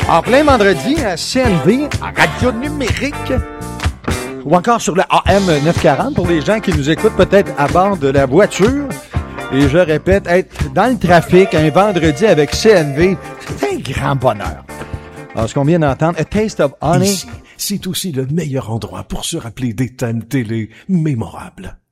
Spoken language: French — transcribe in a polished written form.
En plein vendredi à CNV, en radio numérique, ou encore sur le AM 940 pour les gens qui nous écoutent peut-être à bord de la voiture. Et je répète, être dans le trafic un vendredi avec CNV, c'est un grand bonheur. Alors, ce qu'on vient d'entendre, A Taste of Honey. Ici, c'est aussi le meilleur endroit pour se rappeler des thèmes télé mémorables.